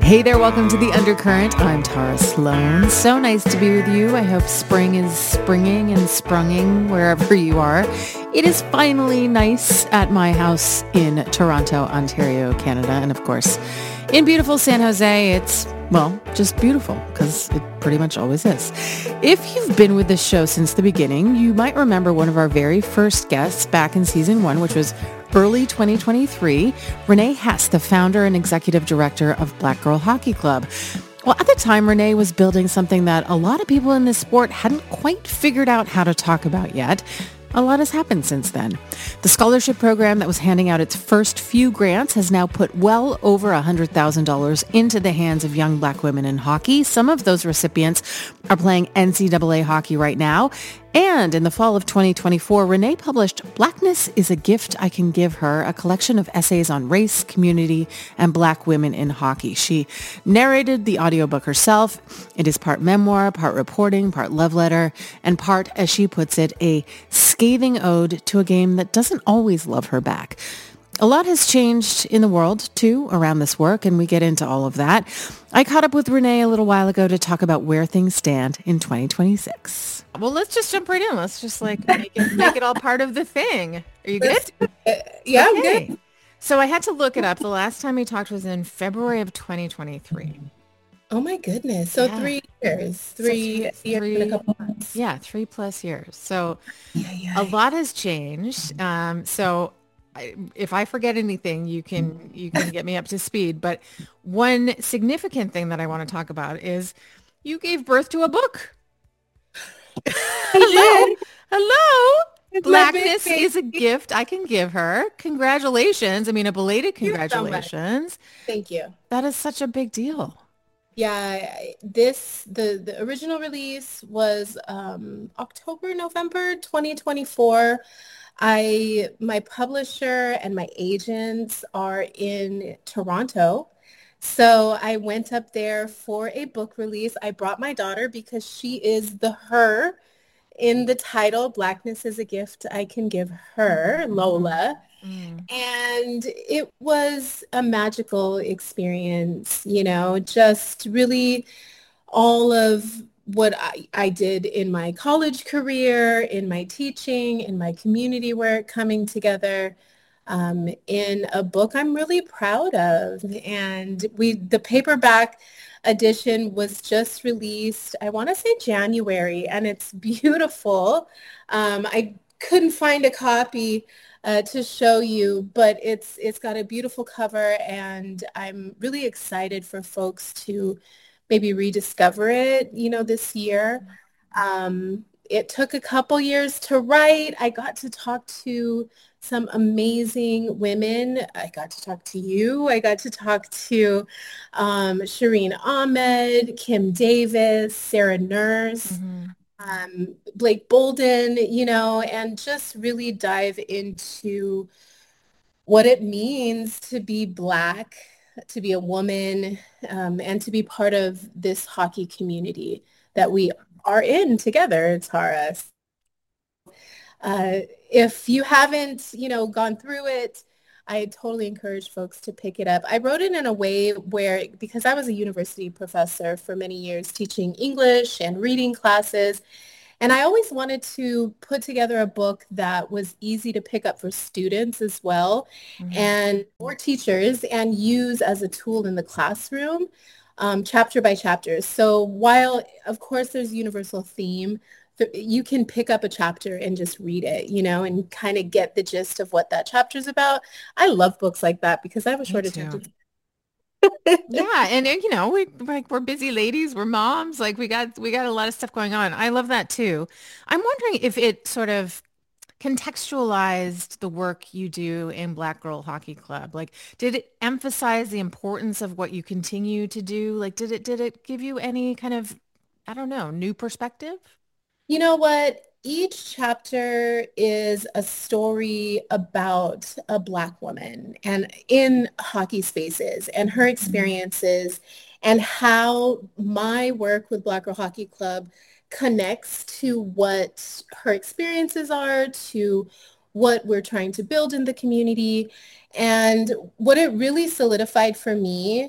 Hey there, welcome to The Undercurrent. I'm Tara Sloan. So nice to be with you. I hope spring is springing and sprunging wherever you are. It is finally nice at my house in Toronto, Ontario, Canada. And of course, in beautiful San Jose, it's, well, just beautiful because it pretty much always is. If you've been with this show since the beginning, you might remember one of our very first guests back in season 1, which was early 2023, Renee Hess, the founder and executive director of Black Girl Hockey Club. Well, at the time, Renee was building something that a lot of people in this sport hadn't quite figured out how to talk about yet. A lot has happened since then. The scholarship program that was handing out its first few grants has now put well over $100,000 into the hands of young Black women in hockey. Some of those recipients are playing NCAA hockey right now. And in the fall of 2024, Renee published Blackness is a Gift I Can Give Her, a collection of essays on race, community, and Black women in hockey. She narrated the audiobook herself. It is part memoir, part reporting, part love letter, and part, as she puts it, a scathing ode to a game that doesn't always love her back. A lot has changed in the world, too, around this work, and we get into all of that. I caught up with Renee a little while ago to talk about where things stand in 2026. Well, let's just jump right in. Let's just make it all part of the thing. Are you good? Yeah, okay. I'm good. So I had to look it up. The last time we talked was in February of 2023. Oh my goodness. So Yeah. 3 years, three years and a couple months. Yeah, 3+ years. So Yeah. a lot has changed. If I forget anything, you can get me up to speed. But one significant thing that I want to talk about is you gave birth to a book. Hello. Blackness is a gift I can give her. Congratulations. I mean, a belated congratulations. Thank you. That is such a big deal. Yeah, the original release was November 2024. My publisher and my agents are in Toronto. So I went up there for a book release. I brought my daughter because she is the her in the title, Blackness is a Gift I Can Give Her, Lola. And it was a magical experience, just really all of what I did in my college career, in my teaching, in my community work coming together in a book I'm really proud of. And the paperback edition was just released, I want to say January, and it's beautiful. I couldn't find a copy to show you, but it's got a beautiful cover, and I'm really excited for folks to maybe rediscover it, this year. It took a couple years to write. I got to talk to some amazing women. I got to talk to you. I got to talk to Shireen Ahmed, Kim Davis, Sarah Nurse, Blake Bolden, and just really dive into what it means to be Black, to be a woman, and to be part of this hockey community that we are in together, Tara. If you haven't, gone through it, I totally encourage folks to pick it up. I wrote it in a way where, because I was a university professor for many years teaching English and reading classes, and I always wanted to put together a book that was easy to pick up for students as well, and for teachers, and use as a tool in the classroom, chapter by chapter. So while, of course, there's universal theme, you can pick up a chapter and just read it, and kind of get the gist of what that chapter is about. I love books like that because I have a short attention. Yeah, and we're busy ladies, we're moms, we got a lot of stuff going on. I love that too. I'm wondering if it sort of contextualized the work you do in Black Girl Hockey Club. Did it emphasize the importance of what you continue to do? Did it give you any kind of, I don't know, new perspective? You know what? Each chapter is a story about a Black woman and in hockey spaces and her experiences and how my work with Black Girl Hockey Club connects to what her experiences are, to what we're trying to build in the community. And what it really solidified for me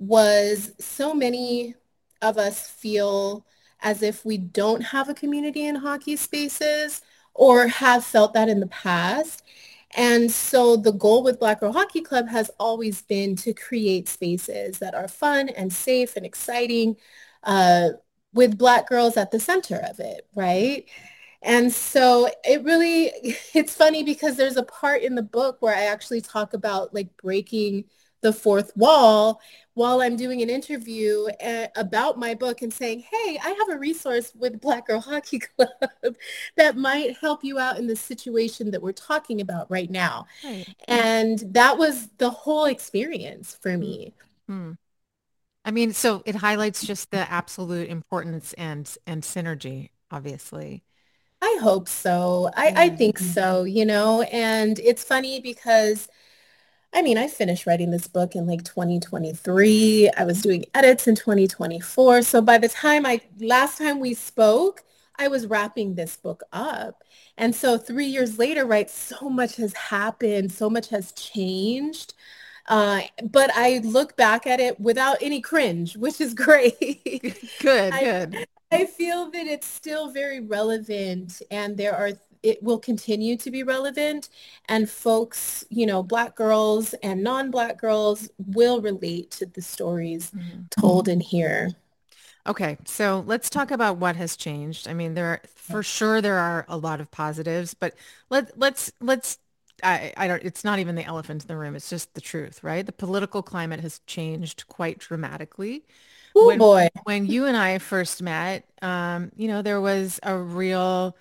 was so many of us feel as if we don't have a community in hockey spaces or have felt that in the past. And so the goal with Black Girl Hockey Club has always been to create spaces that are fun and safe and exciting, uh, with Black girls at the center of it, right? And so it really, it's funny because there's a part in the book where I actually talk about like breaking the fourth wall while I'm doing an interview about my book and saying, hey, I have a resource with Black Girl Hockey Club that might help you out in the situation that we're talking about right now. Right. And that was the whole experience for me. Mm-hmm. I mean, so it highlights just the absolute importance and synergy, obviously. I hope so. I Yeah. think so, and it's funny because I mean, I finished writing this book in like 2023. I was doing edits in 2024. So by the time last time we spoke, I was wrapping this book up. And so 3 years later, right, so much has happened, so much has changed. But I look back at it without any cringe, which is great. Good, I, good. I feel that it's still very relevant and it will continue to be relevant and folks, Black girls and non-Black girls will relate to the stories Mhm. told in here. Okay, so let's talk about what has changed. I mean, for sure there are a lot of positives, but let's I don't it's not even the elephant in the room, it's just the truth, right? The political climate has changed quite dramatically. Oh When boy. when you and I first met, there was a real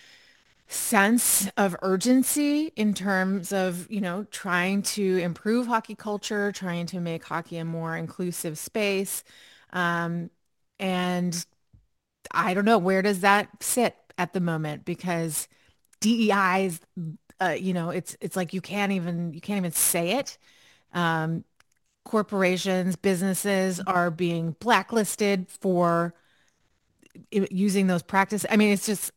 sense of urgency in terms of, trying to improve hockey culture, trying to make hockey a more inclusive space. Um, and I don't know, where does that sit at the moment? Because DEI is, it's like you can't even say it. Um, Corporations, businesses are being blacklisted for using those practices. I mean, it's just,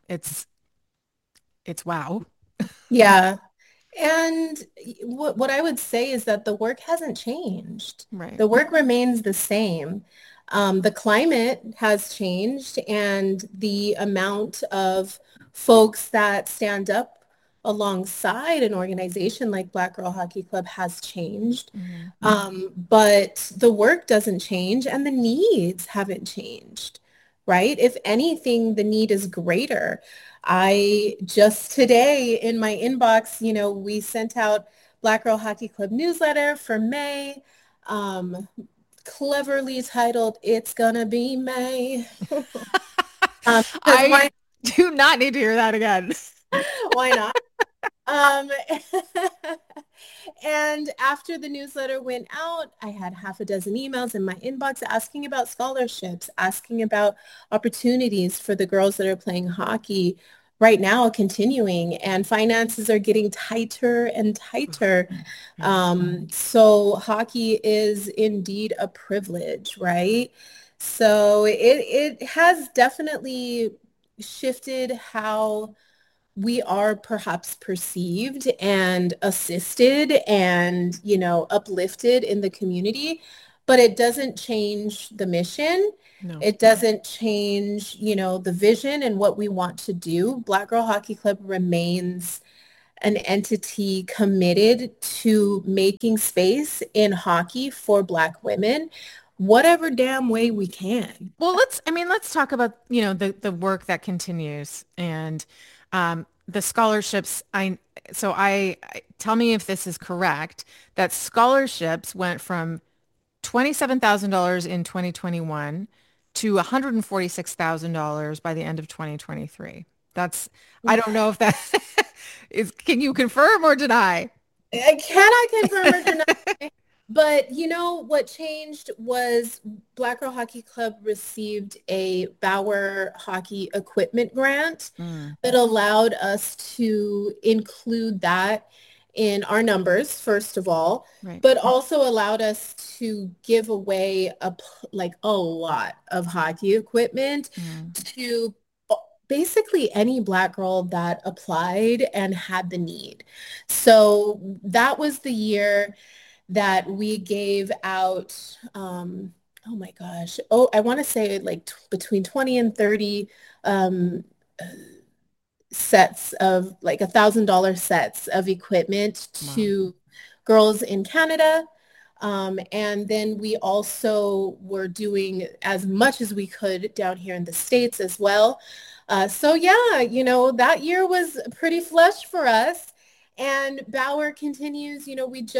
it's wow. Yeah. And what I would say is that the work hasn't changed. Right. The work remains the same. The climate has changed and the amount of folks that stand up alongside an organization like Black Girl Hockey Club has changed. Mhm. But the work doesn't change and the needs haven't changed, right? If anything, the need is greater. I just today in my inbox, we sent out Black Girl Hockey Club newsletter for May, um, cleverly titled, It's Gonna Be May. Because I do not need to hear that again. why not? Um, and after the newsletter went out, I had half a dozen emails in my inbox asking about scholarships, asking about opportunities for the girls that are playing hockey right now, continuing, and finances are getting tighter and tighter. Yeah. So hockey is indeed a privilege, right? So it has definitely shifted how we are perhaps perceived and assisted and, uplifted in the community, but it doesn't change the mission. No. It doesn't change, the vision and what we want to do. Black Girl Hockey Club remains an entity committed to making space in hockey for Black women, whatever damn way we can. Well, let's talk about, the work that continues and the scholarships. Tell me if this is correct, that scholarships went from $27,000 in 2021 to $146,000 by the end of 2023. I don't know if that can you confirm or deny? I cannot confirm or deny. But what changed was Black Girl Hockey Club received a Bauer Hockey Equipment Grant Mm, that allowed us to include that in our numbers, first of all, right. but also allowed us to give away a lot of hockey equipment Mm, to basically any Black girl that applied and had the need. So that was the year that we gave out, oh my gosh, oh, I want to say like between 20 and 30 um, sets of like $1,000 sets of equipment Wow. to girls in Canada. And then we also were doing as much as we could down here in the States as well. So yeah, that year was pretty flush for us. And Bauer continues,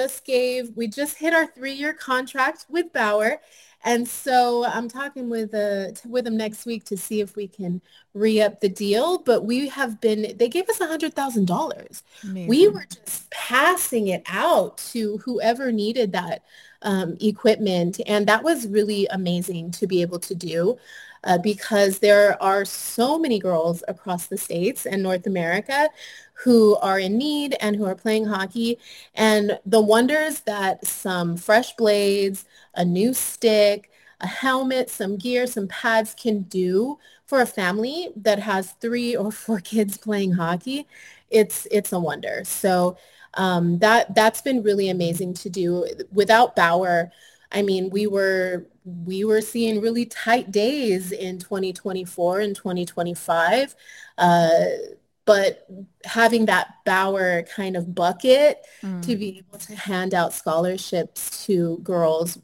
we just hit our 3-year contract with Bauer. And so I'm talking with them next week to see if we can re-up the deal. But they gave us $100,000. We Amazing. were just passing it out to whoever needed that equipment. And that was really amazing to be able to do because there are so many girls across the States and North America who are in need and who are playing hockey. And the wonders that some fresh blades, a new stick, a helmet, some gear, some pads can do for a family that has 3 or 4 kids playing hockey, it's a wonder. So that's been really amazing to do. Without Bauer, I mean, we were seeing really tight days in 2024 and 2025. Uh, but having that Bauer kind of bucket Mm. to be able to hand out scholarships to girls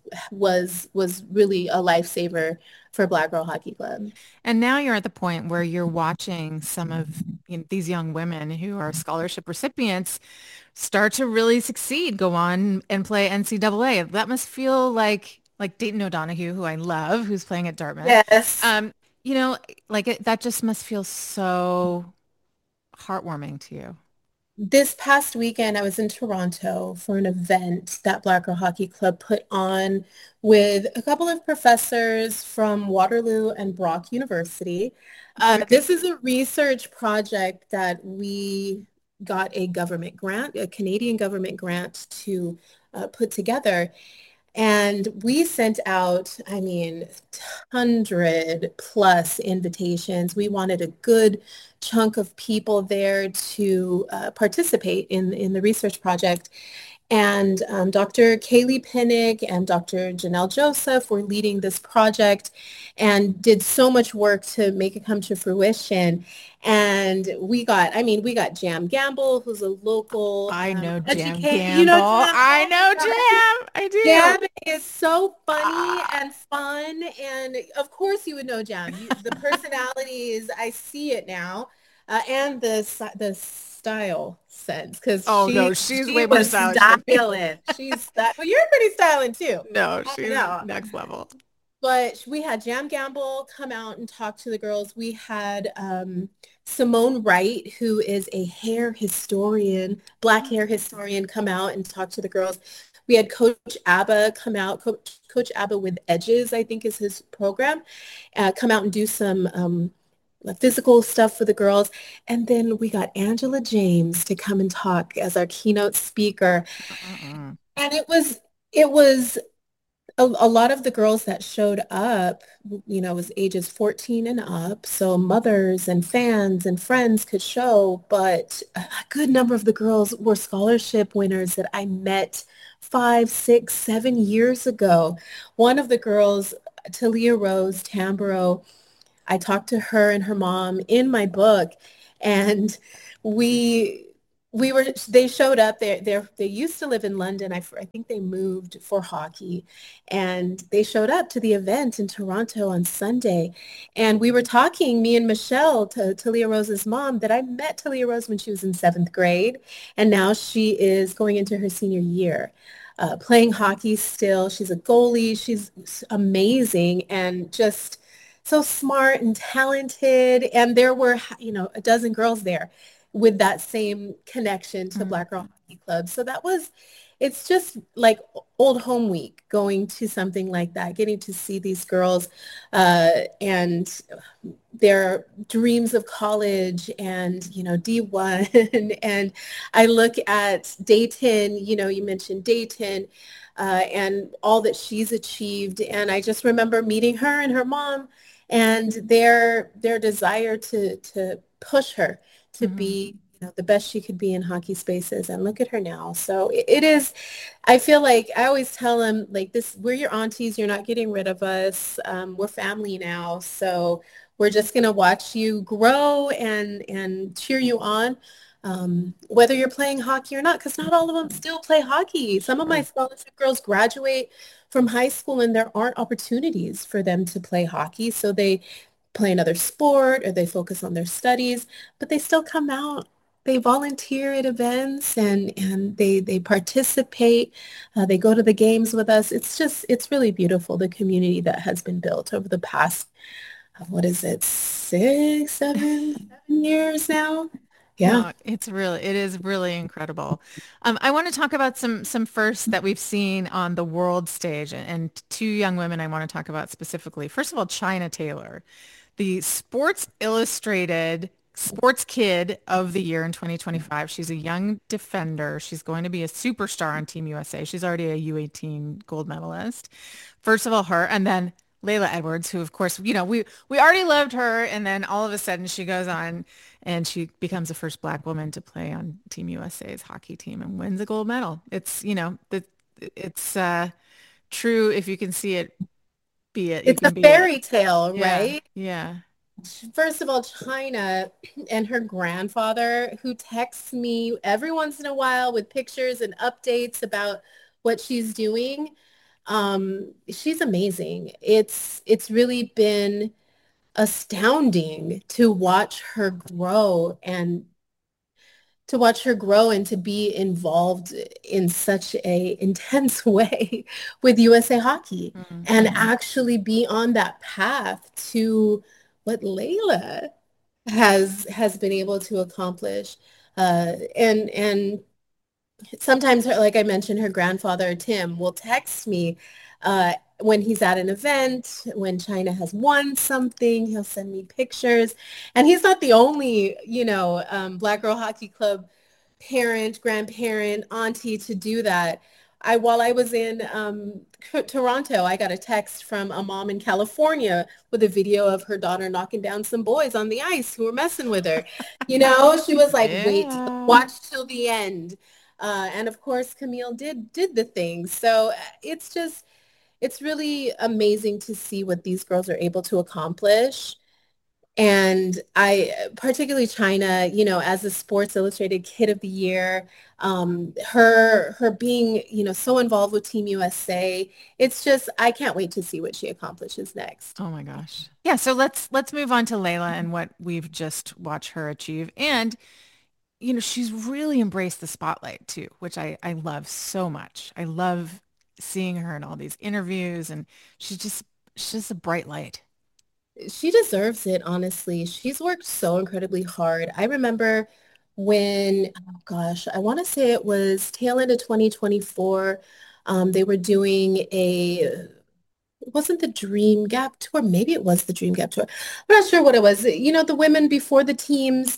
was really a lifesaver for Black Girl Hockey Club. And now you're at the point where you're watching some of these young women who are scholarship recipients start to really succeed, go on and play NCAA. That must feel like Dayton O'Donoghue, who I love, who's playing at Dartmouth. Yes. Um, that just must feel so heartwarming to you. This past weekend, I was in Toronto for an event that Black Girl Hockey Club put on with a couple of professors from Waterloo and Brock University. This is a research project that we got a government grant, a Canadian government grant to put together. And we sent out, I mean, 100 plus invitations. We wanted a good chunk of people there to participate in the research project. And Dr. Kaylee Pinnick and Dr. Janelle Joseph were leading this project and did so much work to make it come to fruition. And we got Jam Gamble, who's a local I know Jam educator. You know Gamble. Jam? I Oh my know gosh. Jam. I do. Jam is so funny Ah. and fun. And of course you would know Jam. The personalities, I see it now. And the style sense because Oh no, she's she way more was stylish than me. styling. Well, you're pretty styling too. No, I she's know. next level. But we had Jam Gamble come out and talk to the girls. We had Simone Wright, who is a hair historian, black hair historian, come out and talk to the girls. We had Coach Abba come out, Coach Abba with Edges, I think is his program, come out and do some physical stuff for the girls. And then we got Angela James to come and talk as our keynote speaker. Uh-uh. And it was a lot of the girls that showed up, was ages 14 and up. So mothers and fans and friends could show, but a good number of the girls were scholarship winners that I met 5, 6, 7 years ago. One of the girls, Talia Rose Tamboro, I talked to her and her mom in my book, and we they showed up. They used to live in London. I think they moved for hockey, and they showed up to the event in Toronto on Sunday. And we were talking, me and Michelle, to Talia Rose's mom, that I met Talia Rose when she was in 7th grade, and now she is going into her senior year. Playing hockey still. She's a goalie. She's amazing and just so smart and talented. And there were, a dozen girls there with that same connection to Mm. Black Girl Hockey Club. So it's just like old home week going to something like that, getting to see these girls and their dreams of college and, D1. And I look at Dayton, you mentioned Dayton and all that she's achieved. And I just remember meeting her and her mom and their desire to push her to Mhm. be the best she could be in hockey spaces, and look at her now. So it is, I feel like I always tell them like this, we're your aunties. You're not getting rid of us. We're family now. So we're just going to watch you grow and cheer you on. Whether you're playing hockey or not, because not all of them still play hockey. Some of my Sure. scholarship girls graduate from high school and there aren't opportunities for them to play hockey. So they play another sport or they focus on their studies, but they still come out. They volunteer at events and they participate. They go to the games with us. It's really beautiful, the community that has been built over the past, what is it, 7 years now? Yeah. No, it is really incredible. I want to talk about some firsts that we've seen on the world stage, and two young women I want to talk about specifically. First of all, China Taylor, the Sports Illustrated Sports Kid of the Year in 2025. She's a young defender. She's going to be a superstar on Team USA. She's already a U18 gold medalist. First of all, her, and then Layla Edwards, who of course, we already loved her, and then all of a sudden she goes on and she becomes the first Black woman to play on Team USA's hockey team and wins a gold medal. It's true if you can see it, be it. You It's a can be it. fairy tale, Yeah, right? yeah. First of all, China and her grandfather, who texts me every once in a while with pictures and updates about what she's doing. She's amazing. It's really been astounding to watch her grow and to be involved in such a intense way with USA Hockey and Mm-hmm. actually be on that path to what Layla has been able to accomplish. And sometimes, like I mentioned, her grandfather, Tim, will text me when he's at an event, when China has won something, he'll send me pictures. And he's not the only, Black Girl Hockey Club parent, grandparent, auntie to do that. While I was in Toronto, I got a text from a mom in California with a video of her daughter knocking down some boys on the ice who were messing with her. She was like, wait, Yeah. watch till the end. And of course, Camille did the thing. So it's really amazing to see what these girls are able to accomplish. And particularly China, as a Sports Illustrated Kid of the Year, her being, so involved with Team USA, it's just, I can't wait to see what she accomplishes next. Oh my gosh. Yeah, so let's move on to Layla and what we've just watched her achieve. And she's really embraced the spotlight too, which I love so much. I love seeing her in all these interviews, and she's just a bright light. She deserves it, honestly. She's worked so incredibly hard. I remember when, oh gosh, I want to say it was tail end of 2024. They were doing it wasn't the Dream Gap Tour. Maybe it was the Dream Gap Tour. I'm not sure what it was. The women before the teams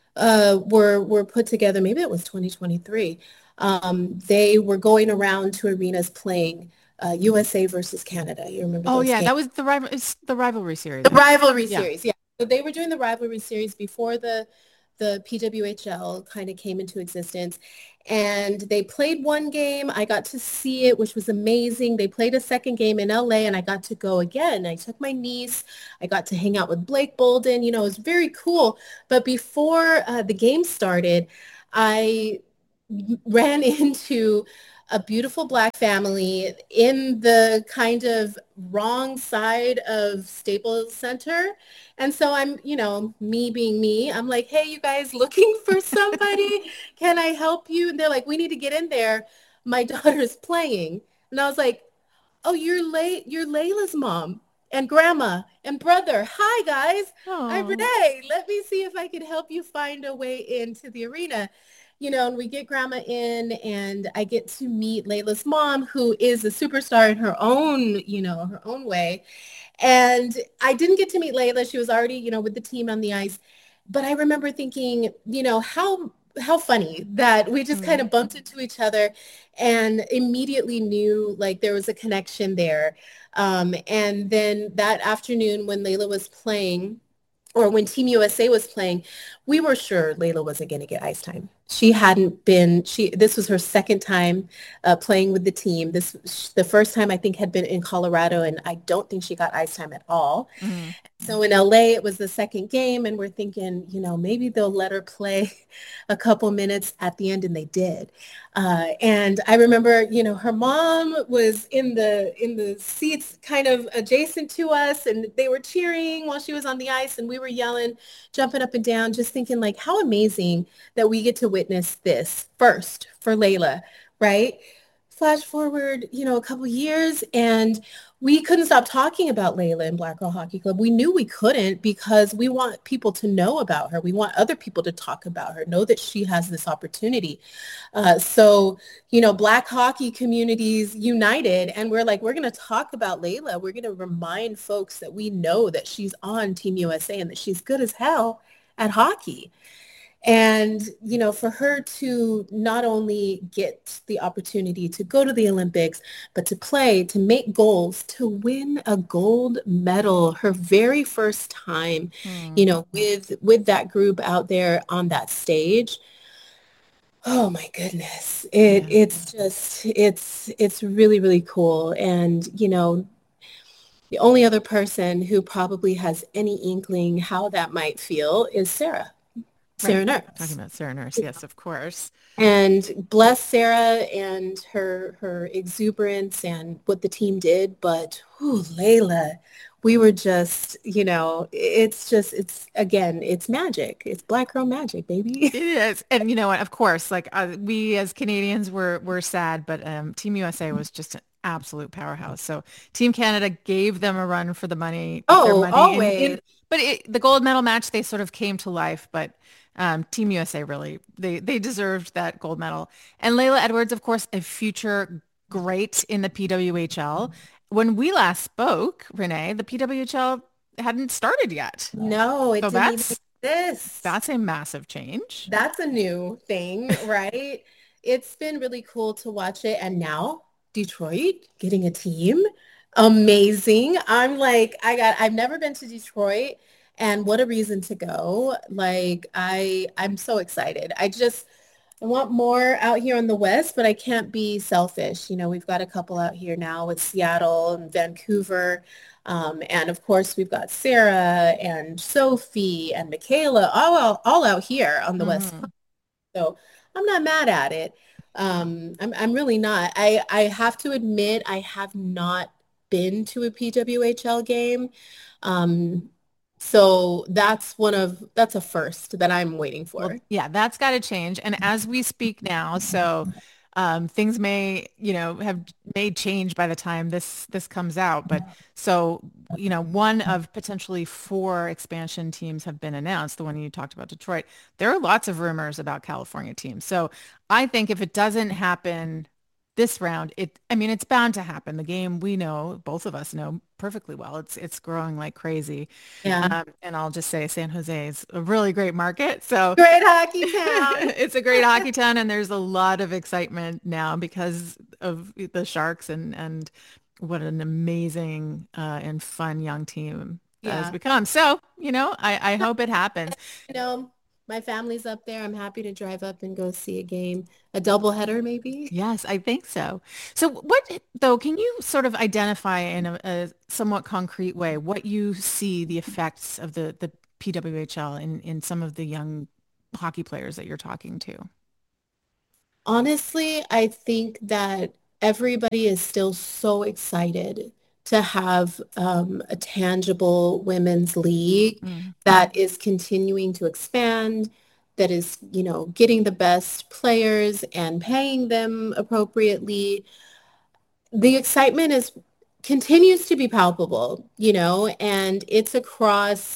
were put together. Maybe it was 2023. They were going around to arenas playing USA versus Canada. You remember Oh those yeah, games? that was it's the rivalry series, The right? rivalry Yeah. series, yeah. So they were doing the rivalry series before the PWHL kind of came into existence. And they played one game. I got to see it, which was amazing. They played a second game in LA and I got to go again. I took my niece. I got to hang out with Blake Bolden. It was very cool. But before the game started, I ran into a beautiful Black family in the kind of wrong side of Staples Center. And so I'm, me being me, I'm like, hey, you guys looking for somebody? Can I help you? And they're like, we need to get in there. My daughter's playing. And I was like, oh, you're Layla's mom and grandma and brother. Hi, guys. I'm Oh, Renee. Let me see if I can help you find a way into the arena. And we get grandma in and I get to meet Layla's mom, who is a superstar in her own way. And I didn't get to meet Layla. She was already, with the team on the ice. But I remember thinking, how funny that we just kind mm. of bumped into each other and immediately knew like there was a connection there. And then that afternoon when Layla was playing, or when Team USA was playing, we were sure Layla wasn't going to get ice time. She hadn't been, this was her second time playing with the team. The first time I think had been in Colorado, and I don't think she got ice time at all. Mhm. So in LA, it was the second game, and we're thinking, maybe they'll let her play a couple minutes at the end, and they did. And I remember, her mom was in the seats kind of adjacent to us, and they were cheering while she was on the ice, and we were yelling, jumping up and down, just thinking like, how amazing that we get to witness this first for Layla, right? Flash forward, a couple years, and we couldn't stop talking about Layla in Black Girl Hockey Club. We knew we couldn't because we want people to know about her. We want other people to talk about her, know that she has this opportunity. So, Black hockey communities united, and we're like, we're going to talk about Layla. We're going to remind folks that we know that she's on Team USA and that she's good as hell at hockey. And, for her to not only get the opportunity to go to the Olympics, but to play, to make goals, to win a gold medal, her very first time, Hmm. with that group out there on that stage. Oh my goodness. Yeah. It's really, really cool. And, the only other person who probably has any inkling how that might feel is Right. Sarah Talking Nurse. about Sarah Nurse. Yes, of course. And bless Sarah and her exuberance and what the team did. But Layla, we were just, it's again, it's magic. It's Black girl magic, baby. It is. And you know what? Of course, like we as Canadians were sad, but Team USA was just an absolute powerhouse. So Team Canada gave them a run for the money, their Oh, money always. but the gold medal match, they sort of came to life, but Team USA really, they deserved that gold medal. And Layla Edwards, of course, a future great in the PWHL. When we last spoke, Renee, the PWHL hadn't started yet. No, it So didn't even exist. that's a massive change. That's a new thing, right? It's been really cool to watch it. And now Detroit getting a team. Amazing. I'm like, I've never been to Detroit, and what a reason to go. Like I'm so excited. I want more out here on the West, but I can't be selfish. We've got a couple out here now with Seattle and Vancouver. And of course, we've got Sarah and Sophie and Michaela all out here on the West Hmm. Coast. So I'm not mad at it. I'm really not. I have to admit, I have not been to a PWHL game. Um, so that's a first that I'm waiting Well, for. yeah, that's got to change. And as we speak now, so things may, have may change by the time this comes out. But so, one of potentially four expansion teams have been announced. The one you talked about, Detroit. There are lots of rumors about California teams. So I think if it doesn't happen this round, I mean, it's bound to happen. The game we know, both of us know perfectly well. It's growing like crazy. Yeah. And I'll just say San Jose is a really great market. So Great hockey town. it's a great hockey town, and there's a lot of excitement now because of the Sharks and what an amazing and fun young team that has Yeah. become. So, I hope it happens. You know, my family's up there. I'm happy to drive up and go see a game, a doubleheader maybe. Yes, I think so. So what, though, can you sort of identify in a somewhat concrete way what you see the effects of the PWHL in some of the young hockey players that you're talking to? Honestly, I think that everybody is still so excited to have a tangible women's league Mm. that is continuing to expand, that is, getting the best players and paying them appropriately. The excitement is continues to be palpable, and it's across,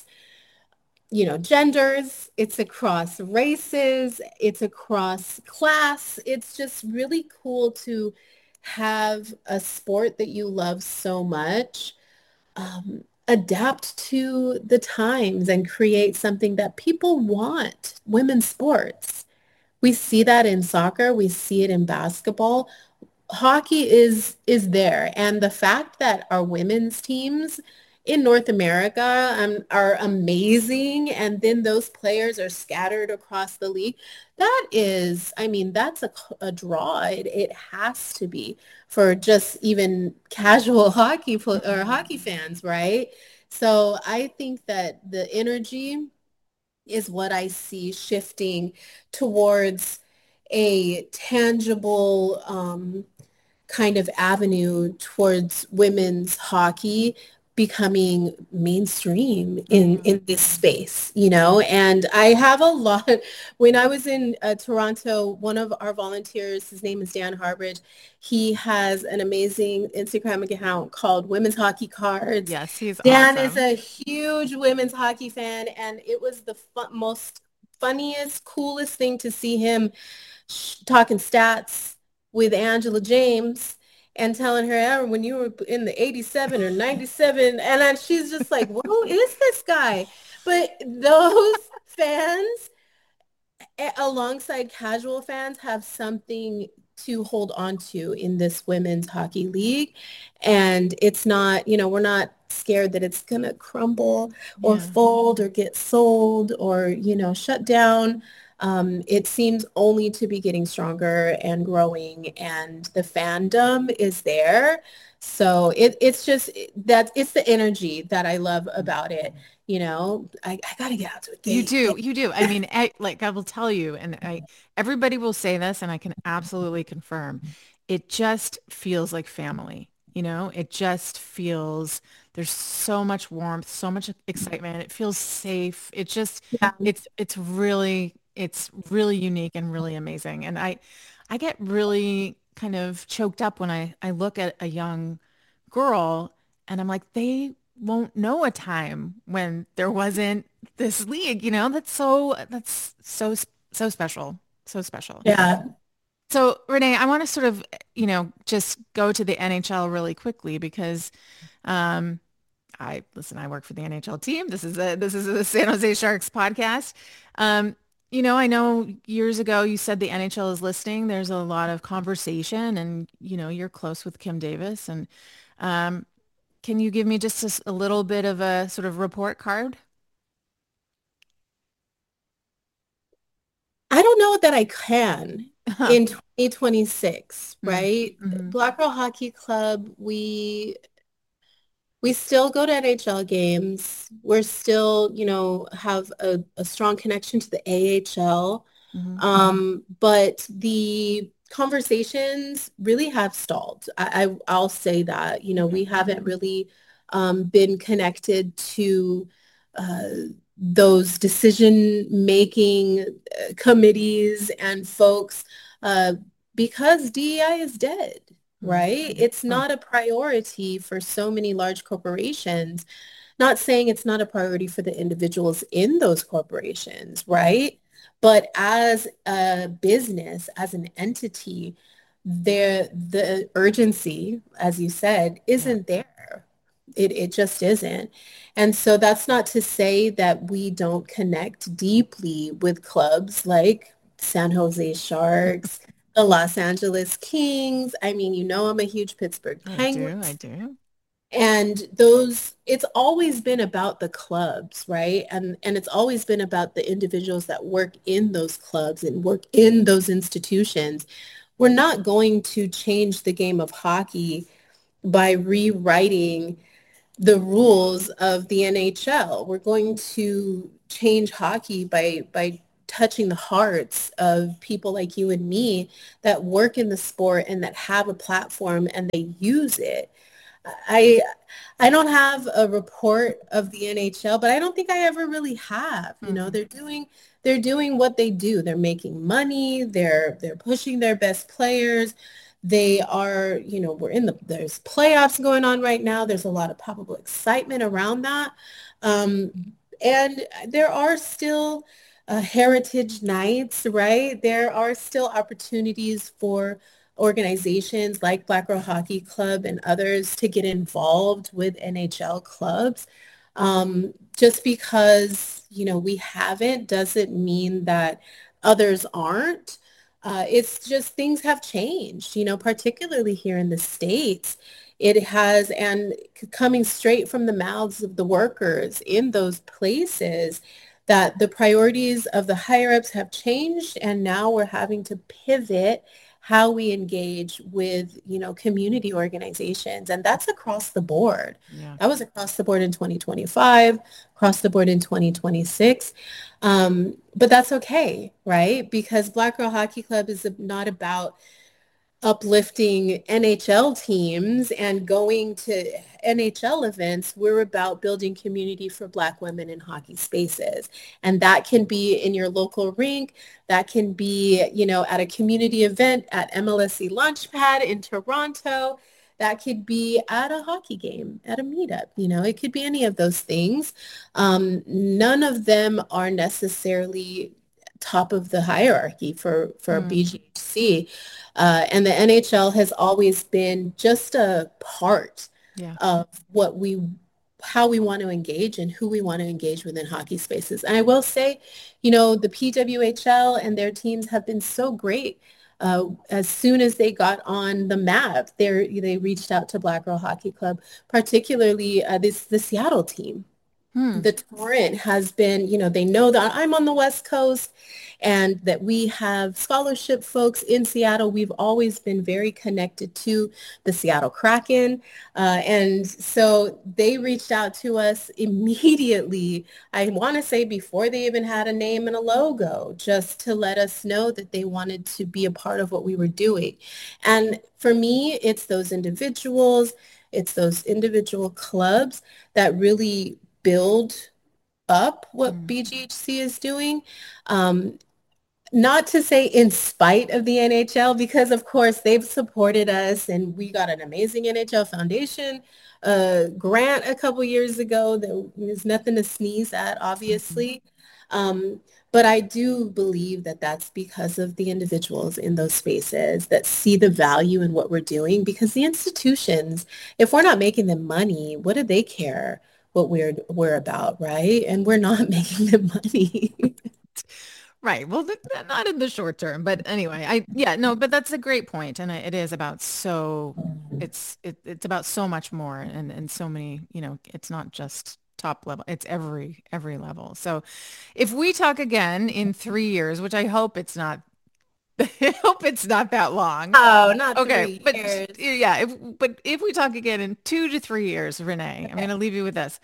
genders, it's across races, it's across class. It's just really cool to have a sport that you love so much adapt to the times and create something that people want, women's sports. We see that in soccer, we see it in basketball. Hockey is there, and the fact that our women's teams in North America are amazing, and then those players are scattered across the league. That is, I mean, that's a draw. It has to be for just even casual or hockey fans, right? So I think that the energy is what I see shifting towards a tangible kind of avenue towards women's hockey becoming mainstream in this space, you know. And I have a lot, when I was in Toronto, one of our volunteers, his name is Dan Harbridge, he has an amazing Instagram account called Women's Hockey Cards. Yes, he's Dan is awesome. a huge women's hockey fan, and it was the most funniest, coolest thing to see him talking stats with Angela James and telling her, "Oh, when you were in the 87 or 97," and then she's just like, well, who is this guy? But those fans, alongside casual fans, have something to hold on to in this women's hockey league. And it's not, you know, we're not scared that it's going to crumble or Yeah. fold or get sold or, you know, shut down. It seems only to be getting stronger and growing, and the fandom is there. So it's just that it's the energy that I love about it. You know, I got to get out to a You game. do. You do. I mean, like I will tell you, and everybody will say this, and I can absolutely confirm, it just feels like family. You know, it just feels there's so much warmth, so much excitement. It feels safe. It just Yeah. it's really unique and really amazing. And I get really kind of choked up when I look at a young girl and I'm like, they won't know a time when there wasn't this league, you know, so special. So special. Yeah. So Renee, I want to sort of, you know, just go to the NHL really quickly because um I work for the NHL team. This is a San Jose Sharks podcast. Um, you know, I know years ago you said the NHL is listening. There's a lot of conversation and, you know, you're close with Kim Davis and um, can you give me just a little bit of a sort of report card? I don't know that I can in 2026, Mm, right? mhm, Black Girl Hockey Club, we still go to NHL games. We're still, you know, have a strong connection to the AHL. mhm, But the conversations really have stalled. I'll say that, you know, okay. we haven't really been connected to uh, those decision-making committees and folks uh, because DEI is dead, Mm, right? It's mm, not a priority for so many large corporations. Not saying it's not a priority for the individuals in those corporations, yeah, right? But as a business, as an entity, the urgency, as you said, yeah. isn't there. It just isn't. And so that's not to say that we don't connect deeply with clubs like San Jose Sharks, the Los Angeles Kings. I mean, you know, I'm a huge Pittsburgh I do. I Penguins, do. and those, it's always been about the clubs, right? And it's always been about the individuals that work in those clubs and work in those institutions. We're not going to change the game of hockey by rewriting the rules of the NHL. We're going to change hockey by touching the hearts of people like you and me that work in the sport and that have a platform and they use it. I I don't have a report of the NHL, but I don't think I ever really have. You know, Mhm. they're doing what they do. They're making money. They're pushing their best players. They are, you know, there's playoffs going on right now. There's a lot of palpable excitement around that. And there are still heritage nights, right? There are still opportunities for organizations like Black Girl Hockey Club and others to get involved with NHL clubs. Just because, you know, we haven't doesn't mean that others aren't. It's just things have changed, you know, particularly here in the States. It has, and coming straight from the mouths of the workers in those places, that the priorities of the higher ups have changed, and now we're having to pivot how we engage with, community organizations. And that's across the board. Yeah. That was across the board in 2025, across the board in 2026. But that's okay, right? Because Black Girl Hockey Club is not about uplifting NHL teams and going to NHL events. We're about building community for Black women in hockey spaces. And that can be in your local rink. That can be, at a community event at MLSE Launchpad in Toronto. That could be at a hockey game, at a meetup. It could be any of those things. None of them are necessarily top of the hierarchy for BGHC. And the NHL has always been just a part of how we want to engage and who we want to engage within hockey spaces. And I will say, the PWHL and their teams have been so great. As soon as they got on the map, they reached out to Black Girl Hockey Club, particularly the Seattle team. The Torrent has been, they know that I'm on the West Coast and that we have scholarship folks in Seattle. We've always been very connected to the Seattle Kraken. And so they reached out to us immediately, I want to say before they even had a name and a logo, just to let us know that they wanted to be a part of what we were doing. And for me, it's those individuals, it's those individual clubs that really build up what BGHC is doing. Not to say in spite of the NHL, because of course they've supported us and we got an amazing NHL Foundation grant a couple years ago. There's nothing to sneeze at, obviously. But I do believe that that's because of the individuals in those spaces that see the value in what we're doing, because the institutions, if we're not making them money, what do they care what we're about, right? And we're not making them money. Right. Well, not in the short term, but anyway, but that's a great point. And it is about it's about so much more and so many, it's not just top level, it's every level. So if we talk again in 3 years, which I hope it's not, that long. Oh, not okay, 3 years. But yeah, if we talk again in 2 to 3 years, Renee, I'm going to leave you with this.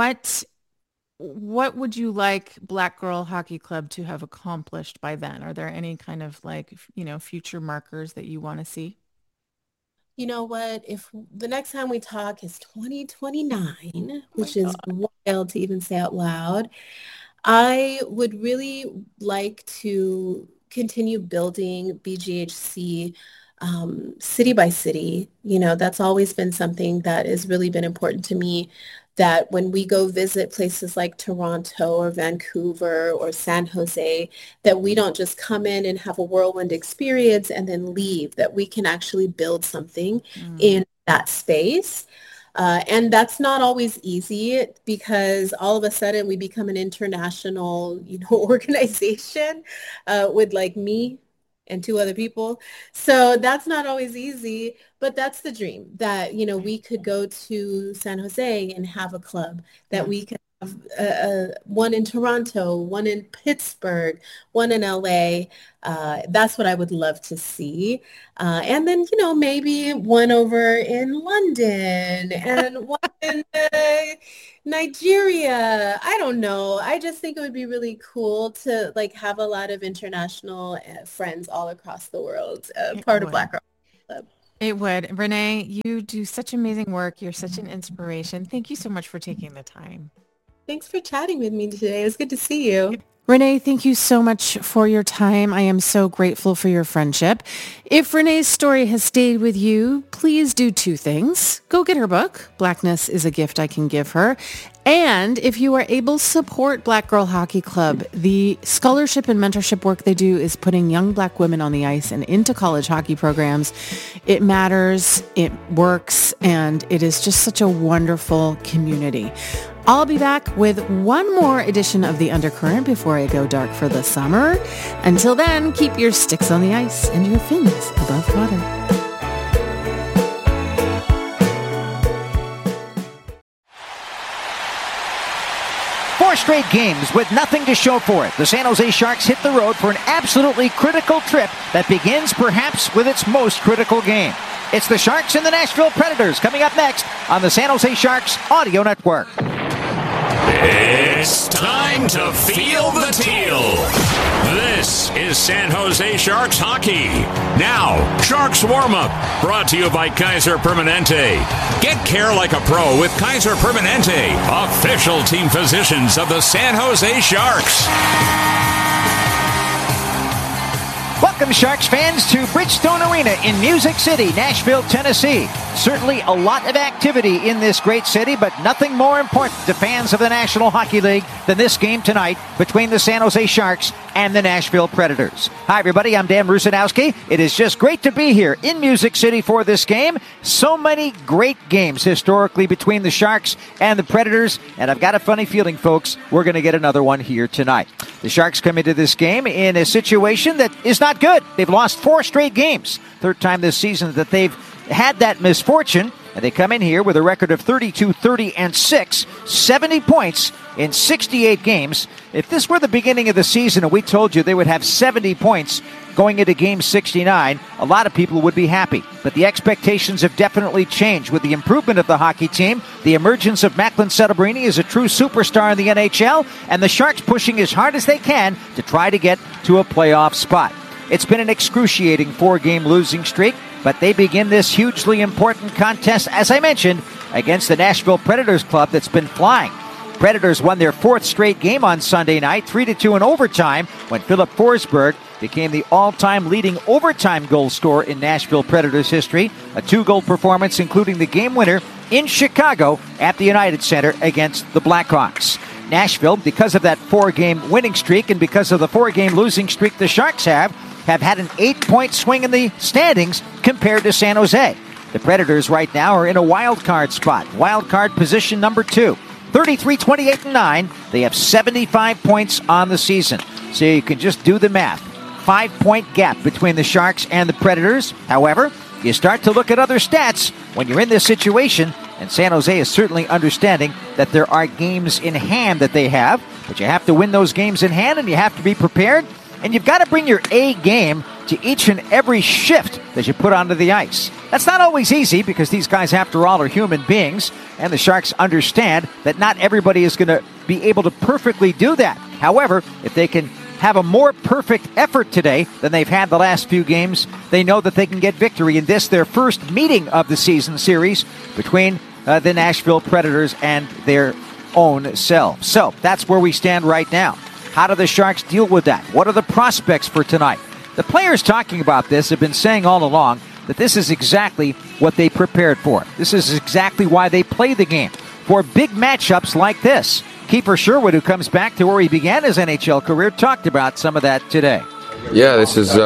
What would you like Black Girl Hockey Club to have accomplished by then? Are there any kind of future markers that you want to see? You know what? If the next time we talk is 2029, which is wild to even say out loud, I would really like to continue building BGHC city by city. That's always been something that has really been important to me, that when we go visit places like Toronto or Vancouver or San Jose, that we don't just come in and have a whirlwind experience and then leave, that we can actually build something in that space. And that's not always easy, because all of a sudden we become an international, organization with me and 2 other people. So that's not always easy, but that's the dream, that, we could go to San Jose and have a club, that we could have one in Toronto, one in Pittsburgh, one in LA. That's what I would love to see. And then, maybe one over in London and one in Nigeria. I don't know. I just think it would be really cool to have a lot of international friends all across the world, part of Black Girl Club. It would. Renee, you do such amazing work. You're such an inspiration. Thank you so much for taking the time. Thanks for chatting with me today. It was good to see you. Renee, thank you so much for your time. I am so grateful for your friendship. If Renee's story has stayed with you, please do 2 things. Go get her book, Blackness is a Gift I Can Give Her. And if you are able, support Black Girl Hockey Club. The scholarship and mentorship work they do is putting young Black women on the ice and into college hockey programs. It matters, it works, and it is just such a wonderful community. I'll be back with one more edition of The Undercurrent before I go dark for the summer. Until then, keep your sticks on the ice and your fins above water. 4 straight games with nothing to show for it. The San Jose Sharks hit the road for an absolutely critical trip that begins perhaps with its most critical game. It's the Sharks and the Nashville Predators coming up next on the San Jose Sharks Audio Network. It's time to feel the teal. This is San Jose Sharks hockey. Now, Sharks warm-up, brought to you by Kaiser Permanente. Get care like a pro with Kaiser Permanente, official team physicians of the San Jose Sharks. Welcome, Sharks fans, to Bridgestone Arena in Music City, Nashville, Tennessee. Certainly a lot of activity in this great city, but nothing more important to fans of the National Hockey League than this game tonight between the San Jose Sharks and the Nashville Predators. Hi, everybody. I'm Dan Rusanowski. It is just great to be here in Music City for this game. So many great games historically between the Sharks and the Predators, and I've got a funny feeling, folks, we're going to get another one here tonight. The Sharks come into this game in a situation that is not good. They've lost 4 straight games. Third time this season that they've had that misfortune. And they come in here with a record of 32-30-6, 70 points in 68 games. If this were the beginning of the season and we told you they would have 70 points going into game 69, a lot of people would be happy. But the expectations have definitely changed with the improvement of the hockey team, the emergence of Macklin Celebrini as a true superstar in the NHL, and the Sharks pushing as hard as they can to try to get to a playoff spot. It's been an excruciating 4-game losing streak, but they begin this hugely important contest, as I mentioned, against the Nashville Predators club that's been flying. Predators won their 4th straight game on Sunday night, 3-2 in overtime, when Philip Forsberg became the all-time leading overtime goal scorer in Nashville Predators history. A 2-goal performance, including the game winner in Chicago at the United Center against the Blackhawks. Nashville, because of that 4-game winning streak and because of the 4-game losing streak the Sharks have had an 8-point swing in the standings compared to San Jose. The Predators right now are in a wild card spot, wild card position number 2. 33-28-9. They have 75 points on the season. So you can just do the math. 5-point gap between the Sharks and the Predators. However, you start to look at other stats when you're in this situation, and San Jose is certainly understanding that there are games in hand that they have, but you have to win those games in hand, and you have to be prepared. And you've got to bring your A game to each and every shift that you put onto the ice. That's not always easy because these guys, after all, are human beings, and the Sharks understand that not everybody is going to be able to perfectly do that. However, if they can have a more perfect effort today than they've had the last few games, they know that they can get victory in this, their first meeting of the season series between the Nashville Predators and their own selves. So that's where we stand right now. How do the Sharks deal with that? What are the prospects for tonight? The players talking about this have been saying all along that this is exactly what they prepared for. This is exactly why they play the game, for big matchups like this. Kiefer Sherwood, who comes back to where he began his NHL career, talked about some of that today. Yeah, this is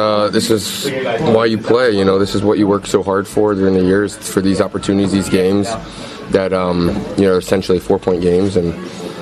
why you play. You know, this is what you work so hard for during the years, for these opportunities, these games that essentially 4-point games, and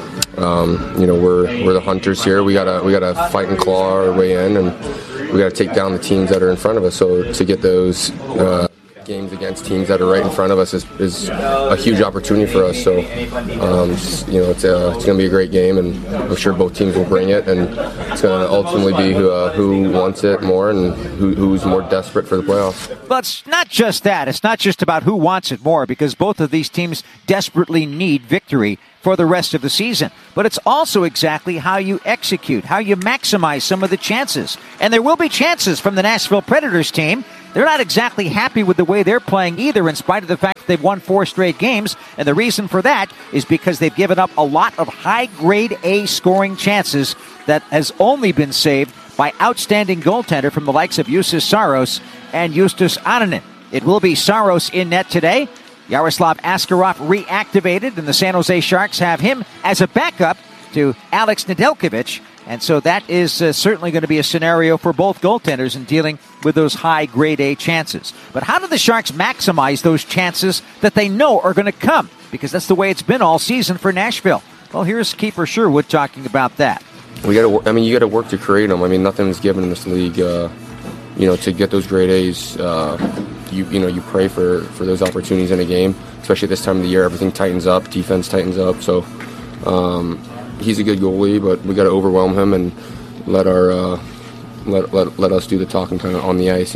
we're the hunters here. We gotta fight and claw our way in, and we gotta take down the teams that are in front of us. So to get those games against teams that are right in front of us is a huge opportunity for us. So it's going to be a great game, and I'm sure both teams will bring it, and it's going to ultimately be who wants it more and who's more desperate for the playoffs. But it's not just that. It's not just about who wants it more, because both of these teams desperately need victory for the rest of the season. But it's also exactly how you execute, how you maximize some of the chances. And there will be chances from the Nashville Predators team. They're not exactly happy with the way they're playing either, in spite of the fact that they've won 4 straight games. And the reason for that is because they've given up a lot of high-grade A scoring chances that has only been saved by outstanding goaltender from the likes of Justus Saros and Justus Annunen. It will be Saros in net today. Yaroslav Askarov reactivated, and the San Jose Sharks have him as a backup to Alex Nedeljkovic. And so that is certainly going to be a scenario for both goaltenders in dealing with those high grade A chances. But how do the Sharks maximize those chances that they know are going to come? Because that's the way it's been all season for Nashville. Well, here's Kiefer Sherwood talking about that. You got to work to create them. I mean, nothing's given in this league. To get those grade A's, you pray for those opportunities in a game, especially this time of the year. Everything tightens up, defense tightens up. So, he's a good goalie, but we got to overwhelm him and let let us do the talking kind of on the ice,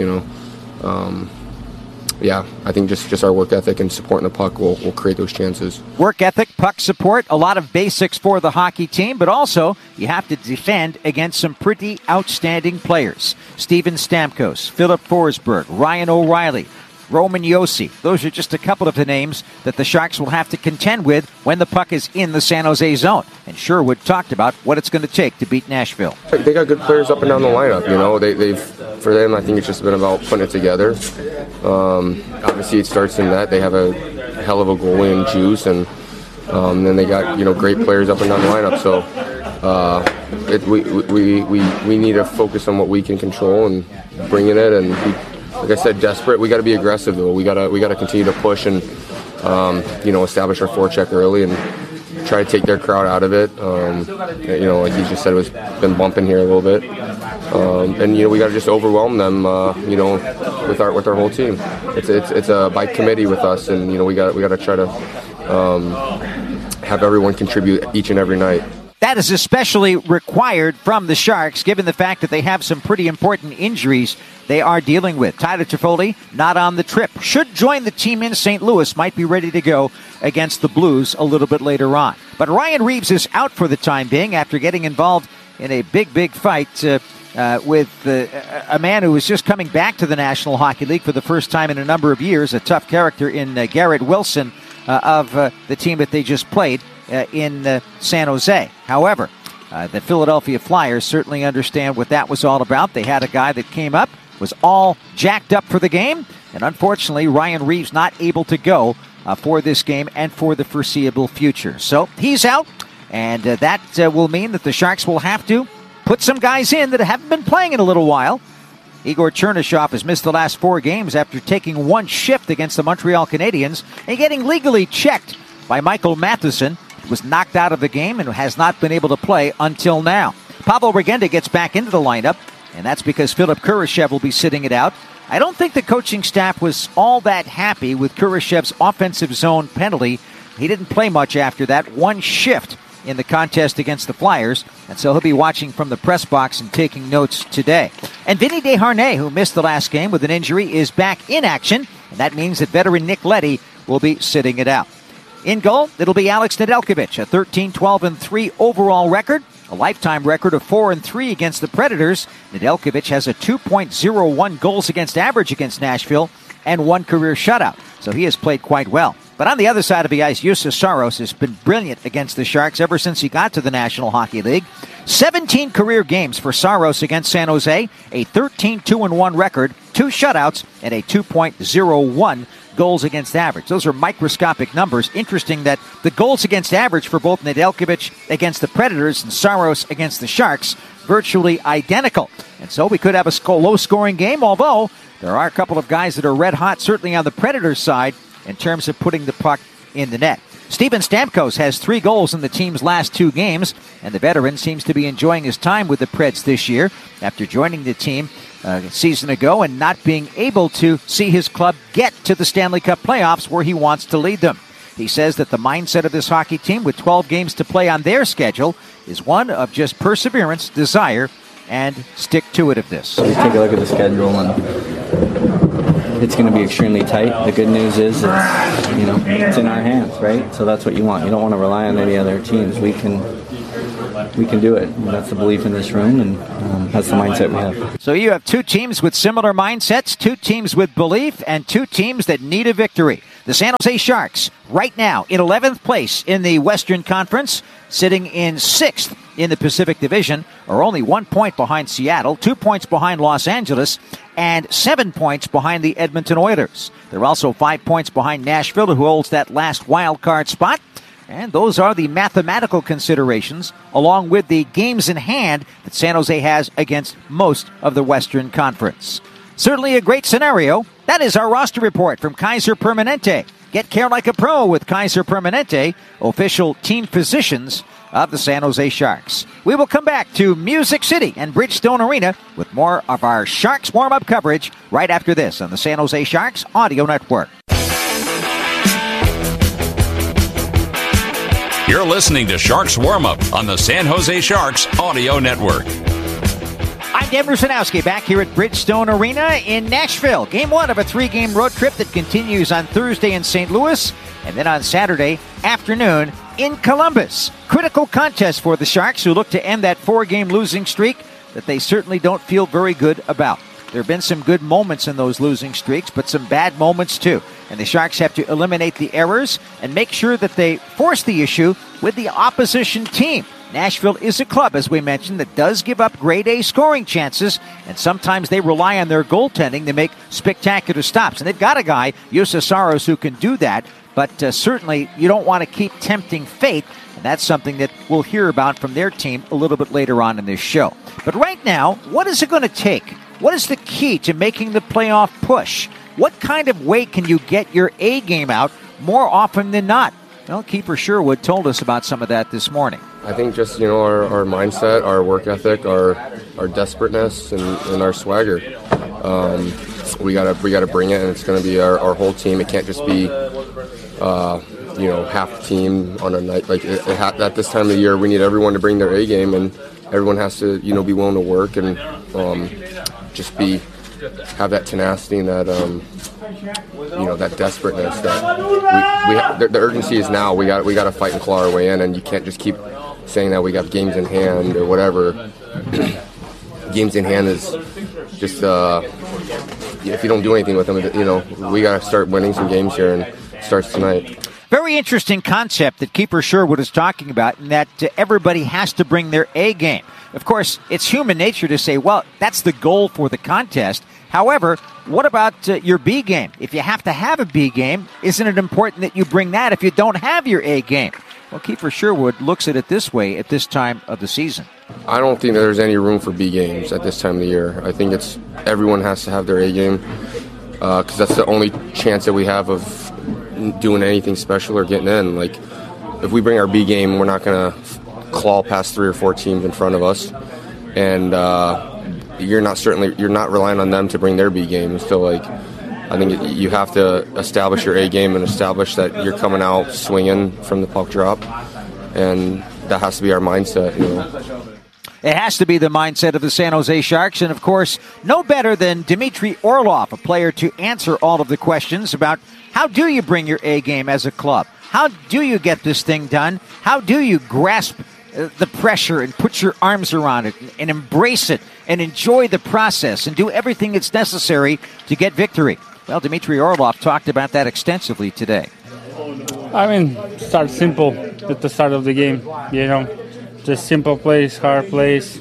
Yeah, I think just our work ethic and supporting the puck will create those chances. Work ethic, puck support, a lot of basics for the hockey team, but also you have to defend against some pretty outstanding players. Steven Stamkos, Philip Forsberg, Ryan O'Reilly, Roman Josi. Those are just a couple of the names that the Sharks will have to contend with when the puck is in the San Jose zone. And Sherwood talked about what it's going to take to beat Nashville. They got good players up and down the lineup. They've for them, I think it's just been about putting it together. Obviously, it starts in that they have a hell of a goalie in Juice, and then they got great players up and down the lineup. So we need to focus on what we can control and bring in it. And like I said, desperate. We got to be aggressive though. We got to continue to push and establish our forecheck early and try to take their crowd out of it. Like you just said, it was been bumping here a little bit, and we got to just overwhelm them. With our whole team. It's a by committee with us, and we got to try to have everyone contribute each and every night. That is especially required from the Sharks, given the fact that they have some pretty important injuries they are dealing with. Tyler Toffoli, not on the trip. Should join the team in St. Louis. Might be ready to go against the Blues a little bit later on. But Ryan Reeves is out for the time being after getting involved in a big fight with a man who was just coming back to the National Hockey League for the first time in a number of years, a tough character in Garrett Wilson of the team that they just played in San Jose. However, the Philadelphia Flyers certainly understand what that was all about. They had a guy that came up, was all jacked up for the game, and unfortunately Ryan Reeves not able to go for this game and for the foreseeable future. So he's out, and that will mean that the Sharks will have to put some guys in that haven't been playing in a little while. Igor Chernyshov has missed the last 4 games after taking 1 shift against the Montreal Canadiens and getting legally checked by Michael Matheson. He was knocked out of the game and has not been able to play until now. Pavel Regenda gets back into the lineup, and that's because Philip Kurashev will be sitting it out. I don't think the coaching staff was all that happy with Kurashev's offensive zone penalty. He didn't play much after that 1 shift in the contest against the Flyers, and so he'll be watching from the press box and taking notes today. And Vinny Desharnais, who missed the last game with an injury, is back in action, and that means that veteran Nick Leddy will be sitting it out. In goal, it'll be Alex Nedeljkovic, a 13-12-3 overall record, a lifetime record of 4-3 against the Predators. Nedeljkovic has a 2.01 goals against average against Nashville and 1 career shutout, so he has played quite well. But on the other side of the ice, Jussi Saros has been brilliant against the Sharks ever since he got to the National Hockey League. 17 career games for Saros against San Jose, a 13-2-1 record, 2 shutouts, and a 2.01 goals against average. Those are microscopic numbers. Interesting that the goals against average for both Nedeljkovic against the Predators and Saros against the Sharks virtually identical. And so we could have a low-scoring game, although there are a couple of guys that are red hot, certainly on the Predators side, in terms of putting the puck in the net. Steven Stamkos has 3 goals in the team's last 2 games, and the veteran seems to be enjoying his time with the Preds this year after joining the team a season ago and not being able to see his club get to the Stanley Cup playoffs where he wants to lead them. He says that the mindset of this hockey team with 12 games to play on their schedule is one of just perseverance, desire, and stick-to-itiveness. We take a look at the schedule, and it's going to be extremely tight. The good news is it's in our hands, right? So that's what you want. You don't want to rely on any other teams. We can do it. And that's the belief in this room, and that's the mindset we have. So you have 2 teams with similar mindsets, 2 teams with belief, and 2 teams that need a victory. The San Jose Sharks, right now, in 11th place in the Western Conference, sitting in 6th in the Pacific Division, are only 1 point behind Seattle, 2 points behind Los Angeles, and 7 points behind the Edmonton Oilers. They're also 5 points behind Nashville, who holds that last wild card spot. And those are the mathematical considerations, along with the games in hand that San Jose has against most of the Western Conference. Certainly a great scenario. That is our roster report from Kaiser Permanente. Get care like a pro with Kaiser Permanente, official team physicians of the San Jose Sharks. We will come back to Music City and Bridgestone Arena with more of our Sharks warm-up coverage right after this on the San Jose Sharks Audio Network. You're listening to Sharks Warm Up on the San Jose Sharks Audio Network. I'm Dan Rusanowski back here at Bridgestone Arena in Nashville. Game 1 of a 3-game road trip that continues on Thursday in St. Louis and then on Saturday afternoon in Columbus. Critical contest for the Sharks, who look to end that 4-game losing streak that they certainly don't feel very good about. There have been some good moments in those losing streaks, but some bad moments too. And the Sharks have to eliminate the errors and make sure that they force the issue with the opposition team. Nashville is a club, as we mentioned, that does give up grade A scoring chances, and sometimes they rely on their goaltending to make spectacular stops. And they've got a guy, Juuse Saros, who can do that, but certainly you don't want to keep tempting fate, and that's something that we'll hear about from their team a little bit later on in this show. But right now, what is it going to take? What is the key to making the playoff push? What kind of way can you get your A game out more often than not? Well, Keeper Sherwood told us about some of that this morning. I think just, our mindset, our work ethic, our desperateness, and our swagger. We gotta bring it, and it's going to be our whole team. It can't just be, half the team on a night. At this time of the year, we need everyone to bring their A game, and everyone has to, be willing to work and just have that tenacity and that that desperateness. That the urgency is now. We got to fight and claw our way in, and you can't just keep saying that we got games in hand or whatever. Games in hand is just if you don't do anything with them, we got to start winning some games here, and it starts tonight. Very interesting concept that Keeper Sherwood is talking about, in that everybody has to bring their A game. Of course, it's human nature to say, well, that's the goal for the contest. However, what about your B game? If you have to have a B game, isn't it important that you bring that if you don't have your A game? Well, Keeper Sherwood looks at it this way at this time of the season. I don't think there's any room for B games at this time of the year. I think everyone has to have their A game because that's the only chance that we have of doing anything special or getting in. Like, if we bring our B game, we're not going to claw past 3 or 4 teams in front of us, and you're not relying on them to bring their B game. So, I think you have to establish your A game and establish that you're coming out swinging from the puck drop, and that has to be our mindset. It has to be the mindset of the San Jose Sharks, and of course, no better than Dmitry Orlov, a player to answer all of the questions about how do you bring your A game as a club? How do you get this thing done? How do you grasp the pressure and put your arms around it and embrace it and enjoy the process and do everything that's necessary to get victory? Well, Dmitry Orlov talked about that extensively today. Start simple at the start of the game, just simple plays, hard plays,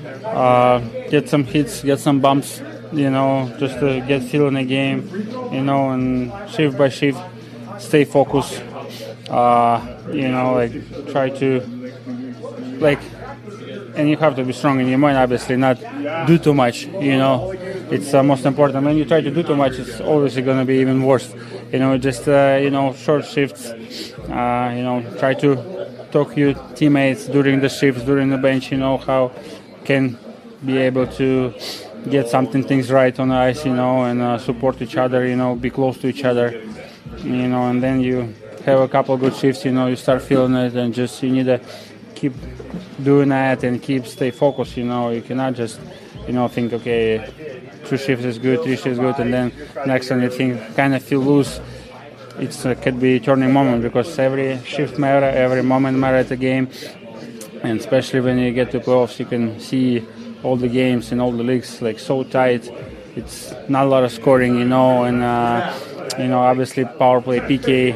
get some hits, get some bumps, just to get feel in the game, and shift by shift, stay focused, try to, and you have to be strong in your mind, obviously, not do too much, It's most important. When you try to do too much, it's obviously going to be even worse. Short shifts, try to talk your teammates during the shifts, during the bench, how can be able to get things right on the ice, and support each other, be close to each other, and then you have a couple of good shifts, you start feeling it, and just you need to keep doing that and stay focused, You cannot just, think, okay, 2 shifts is good, 3 shifts is good, and then next time you think, kind of feel loose. It could be a turning moment, because every shift matters, every moment matters at the game, and especially when you get to playoffs, you can see all the games in all the leagues so tight. It's not a lot of scoring, and obviously power play, PK,